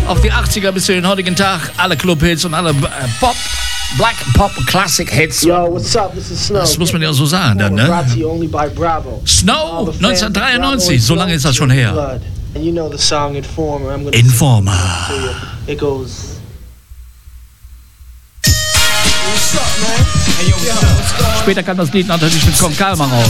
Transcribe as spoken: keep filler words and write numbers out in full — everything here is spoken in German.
auf die achtziger bis zu den heutigen Tag. Alle Club-Hits und alle äh, Pop, Black Pop Classic Hits. Yo, what's up? This is Snow. Das muss man ja so sagen dann, ne? Snow, neunzehnhundertdreiundneunzig, so lange ist das schon her. Informer. It goes. Später kam das Lied natürlich mit Con Calma raus.